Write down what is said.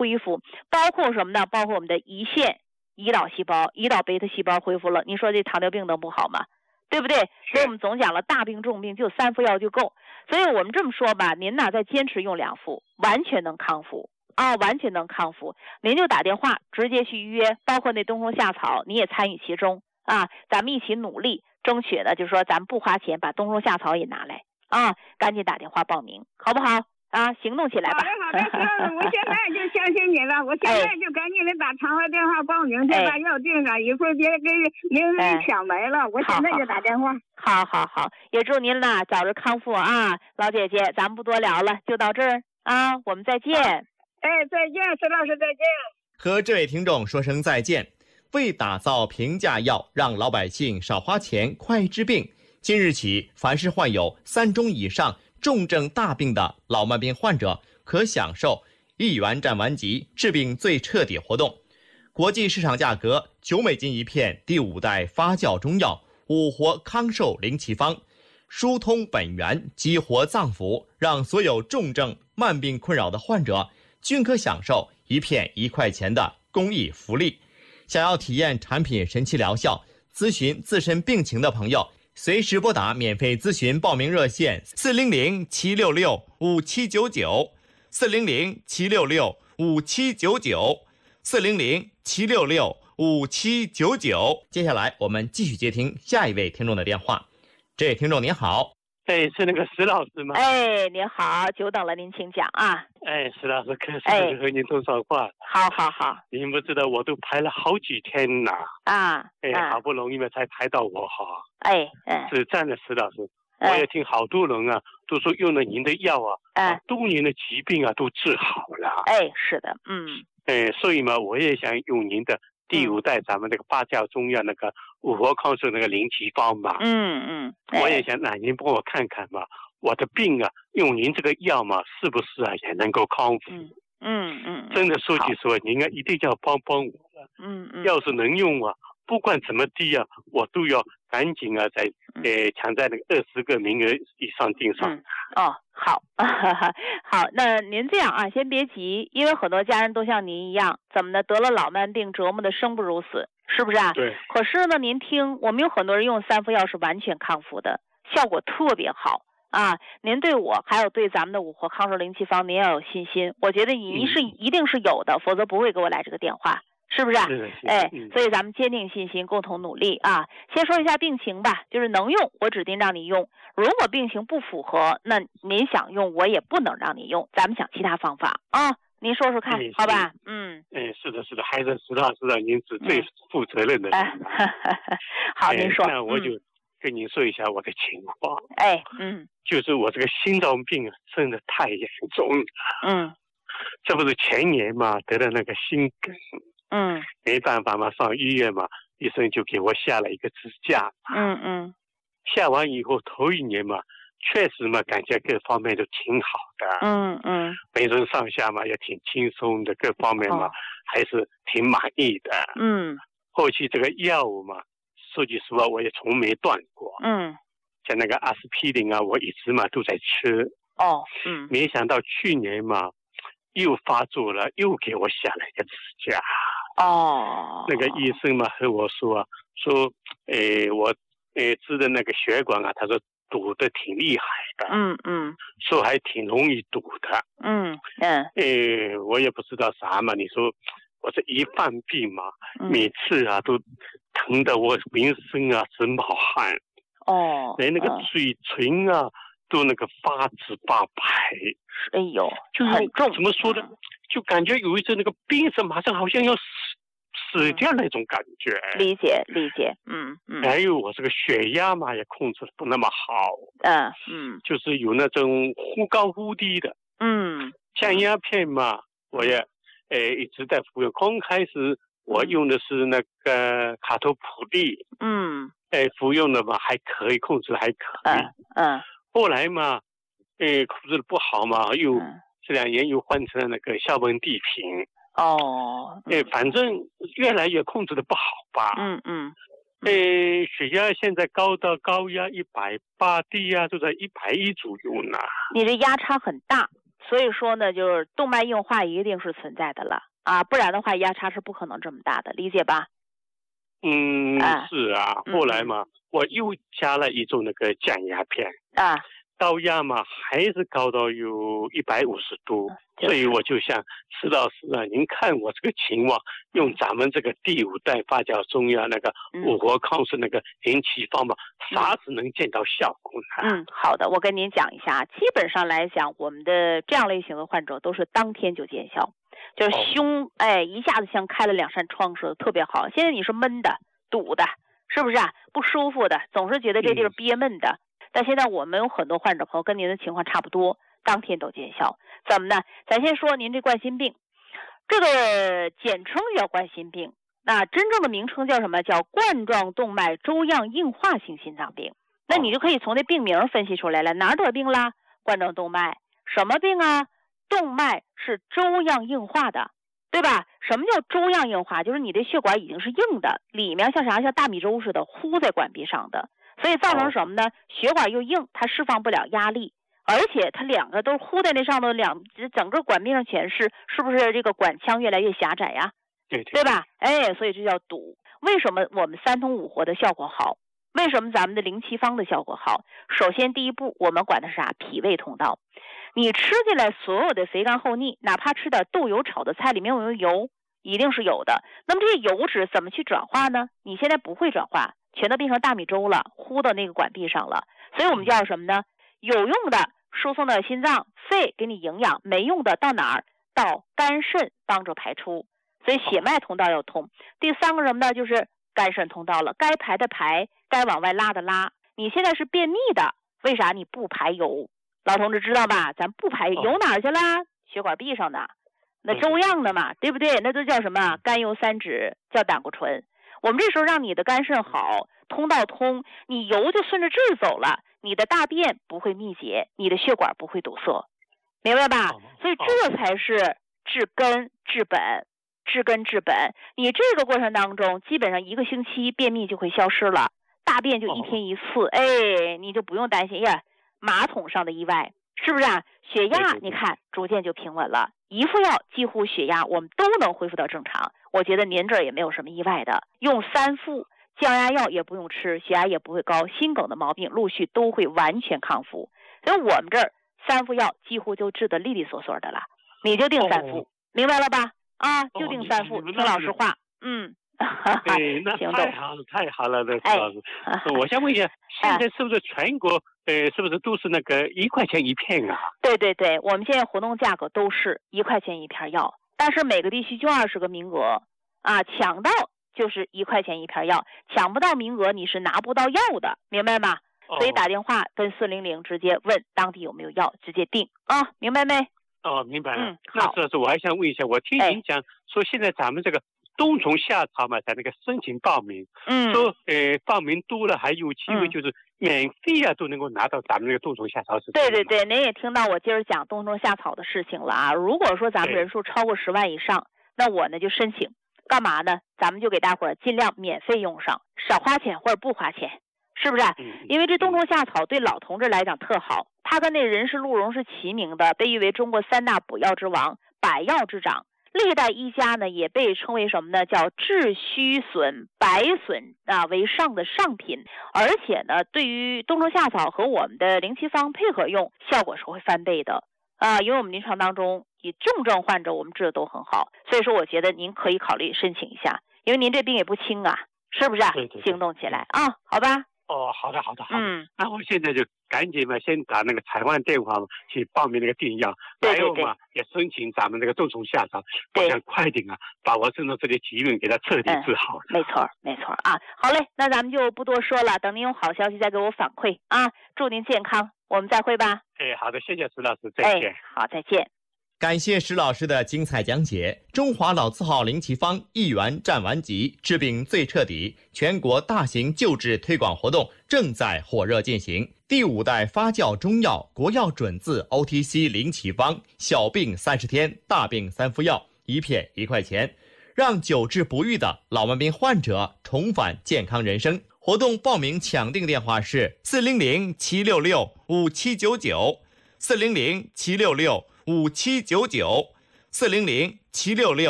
恢复，包括什么呢？包括我们的胰腺、胰岛细胞、胰岛贝塔细胞恢复了，你说这糖尿病能不好吗？对不对？所以我们总讲了，大病重病就3副药就够。所以我们这么说吧，您呢再坚持用2副，完全能康复啊，完全能康复。您就打电话直接去预约，包括那冬虫夏草，你也参与其中啊，咱们一起努力，争取呢，就是说咱们不花钱把冬虫夏草也拿来啊，赶紧打电话报名，好不好？啊，行动起来吧。 好的，我现在就相信你了，我现在就赶紧的打长话电话报名，再把药定上，一会儿别给名人抢没了，我现在就打电话。 好，也祝您呢早日康复啊，老姐姐，咱们不多聊了，就到这儿啊，我们再见。 再见，石老师再见。 和这位听众说声再见。为打造平价药，让老百姓少花钱、快治病，今日起，凡是患有3种以上重症大病的老慢病患者，可享受1元占完即治病最彻底活动。国际市场价格9美金一片第5代发酵中药五活康寿灵奇方，疏通本源，激活脏腑，让所有重症慢病困扰的患者均可享受一片1块钱的公益福利。想要体验产品神奇疗效，咨询自身病情的朋友，随时拨打免费咨询报名热线400-766-5799 400-766-5799 400-766-5799。接下来我们继续接听下一位听众的电话。这位听众您好。 是那个石老师吗？ 您好，久等了，您请讲啊。 石老师，可是和您通上话。 好。 您不知道，我都排了好几天了啊。 好不容易嘛才排到我哈。是这样的，石老师，我也听好多人啊都说用了您的药啊，多年的疾病啊都治好了。 是的， 所以嘛，我也想用您的第5代咱们那个发酵中药那个五活康寿那个灵奇方嘛。我也想让您帮我看看嘛，我的病啊，用您这个药嘛，是不是啊也能够康复？真的说句实话，您一定要帮帮我了。要是能用啊，不管怎么低啊，我都要赶紧啊，抢在那个20个名额以上订上。 好，那您这样啊，先别急，因为很多家人都像您一样，怎么的得了老慢病，折磨的生不如死，是不是啊？ 对。 可是呢，您听，我们有很多人用3副药是完全康复的，效果特别好啊。您对我还有对咱们的五活康寿灵奇方，您要有信心。我觉得您一定是有的，否则不会给我来这个电话。是不是？所以咱们坚定信心，共同努力啊！先说一下病情吧，就是能用，我指定让你用；如果病情不符合，那您想用，我也不能让你用。咱们想其他方法啊，您说说看，好吧？ 是的，还是石老师啊，您是最负责任的人。 好，您说。 那我就跟您说一下我的情况。就是我这个心脏病啊，真的太严重了。这不是前年嘛，得了那个心梗。没办法嘛，上医院嘛，医生就给我下了一个支架。下完以后头1年嘛，确实嘛，感觉各方面都挺好的。浑身上下嘛也挺轻松的，各方面嘛还是挺满意的。后期这个药物嘛，说句实话我也从没断过。像那个阿司匹林啊，我一直嘛都在吃。没想到去年嘛又发作了，又给我下了一个支架。那个医生嘛和我说我治的那个血管啊，他说堵得挺厉害的。说还挺容易堵的。我也不知道啥嘛，你说我这一犯病嘛，每次啊都疼得我浑身啊直冒汗。连那个嘴唇啊都那个发紫发白。就是怎么说呢，就感觉有一阵那个病是马上好像要死掉那种感觉。 理解。 还有我这个血压嘛也控制的不那么好。就是有那种忽高忽低的。降压片嘛我也一直在服用。刚开始我用的是那个卡托普利。服用的嘛还可以，控制还可以。后来嘛控制的不好嘛，又这2年又换成了那个硝苯地平。反正越来越控制的不好吧。血压现在高压180，低压就在110左右呢。 你这压差很大。 所以说呢，就是动脉硬化一定是存在的了啊，不然的话压差是不可能这么大的，理解吧？ 是啊，后来嘛，我又加了一种那个降压片啊， 高压嘛还是高到有150度，所以我就想石老师啊，您看我这个情况，用咱们这个第5代发酵中药那个五活抗生那个灵奇方吧，啥时能见到效果呢？ 好的，我跟您讲一下，基本上来讲，我们的这样类型的患者都是当天就见效。就是胸一下子像开了2扇窗似的，特别好。现在你是闷的、堵的，是不是啊？不舒服的，总是觉得这地儿憋闷的。但现在我们有很多患者朋友跟您的情况差不多，当天都见效。怎么呢？咱先说您这冠心病，这个简称叫冠心病，那真正的名称叫什么？叫冠状动脉粥样硬化性心脏病。那你就可以从这病名分析出来了，哪儿得病啦？冠状动脉，什么病啊？动脉是粥样硬化的，对吧？什么叫粥样硬化？就是你的血管已经是硬的，里面像啥？像大米粥似的糊在管壁上的，所以造成什么呢？血管又硬，它释放不了压力，而且它两个都糊在那上头，整个管壁上全是不是这个管腔越来越狭窄呀？对吧？所以这叫堵。为什么我们3通5活的效果好？为什么咱们的灵奇方的效果好？首先第一步，我们管的是啥？脾胃通道。你吃进来所有的肥甘厚腻，哪怕吃点豆油炒的菜里面有没有油？一定是有的。那么这些油脂怎么去转化呢？你现在不会转化，全都变成大米粥了，糊到那个管壁上了。所以我们叫什么呢？有用的输送到心脏、肺给你营养，没用的到哪儿？到肝肾帮助排出。所以血脉通道要通。第3个什么呢？就是肝肾通道了，该排的排，该往外拉的拉。你现在是便秘的，为啥你不排油？老同志知道吧？咱不排油哪儿去啦？血管壁上的，那粥样的嘛，对不对？那都叫什么？甘油三酯，叫胆固醇。我们这时候让你的肝肾好，通道通，你油就顺着这儿走了，你的大便不会密结，你的血管不会堵塞，明白吧？所以这才是治根治本。治根治本，你这个过程当中，基本上1个星期便秘就会消失了，大便就1天1次，你就不用担心呀，马桶上的意外，是不是啊？血压你看逐渐就平稳了，一副药几乎血压我们都能恢复到正常。我觉得您这儿也没有什么意外的，用3副降压药也不用吃，血压也不会高，心梗的毛病陆续都会完全康复。所以我们这儿3副药几乎就治得利利索索的了，你就定3副，明白了吧？就定3副，听老师话。 那太好了，那石老师。我想问一下，现在是不是全国是不是都是那个1块钱1片啊？ 对，我们现在活动价格都是1块钱1片药，但是每个地区就20个名额啊，抢到就是1块钱1片药，抢不到名额你是拿不到药的，明白吗？所以打电话跟400直接问当地有没有药，直接订啊，明白没？ 明白了。那石老师，我还想问一下，我听您讲说现在咱们这个冬虫夏草嘛，在那个申请报名，说报名多了还有机会就是免费都能够拿到咱们这个冬虫夏草是。 对，您也听到我今儿讲冬虫夏草的事情了啊。如果说咱们人数超过10万以上，那我呢就申请，干嘛呢？咱们就给大伙儿尽量免费用上，少花钱或者不花钱，是不是？因为这冬虫夏草对老同志来讲特好，它跟那人参鹿茸是齐名的，被誉为中国3大补药之王，百药之长。历代医家呢也被称为什么呢？叫治虚损、百损为上的上品。而且呢，对于冬虫夏草和我们的灵奇方配合用，效果是会翻倍的因为我们临床当中以重症患者我们治的都很好，所以说我觉得您可以考虑申请一下，因为您这病也不轻啊，是不是？ 对， 行动起来好吧。 好的。那我现在就赶紧先打那个台湾电话去报名那个订药，还有也申请咱们那个冬虫夏草，我想快点把我身上这些疾病给它彻底治好。 没错好嘞，那咱们就不多说了，等您有好消息再给我反馈祝您健康，我们再会吧。 好的，谢谢石老师，再见。 好，再见。 感谢石老师的精彩讲解。中华老字号灵奇方1元占完吉，治病最彻底，全国大型救治推广活动正在火热进行。第5代发酵中药国药准字 OTC 灵奇方，小病30天，大病3副药，1片1块钱，让久治不愈的老慢病患者重返健康人生。活动报名抢订电话是400-766-5799，400-766 5799，400-766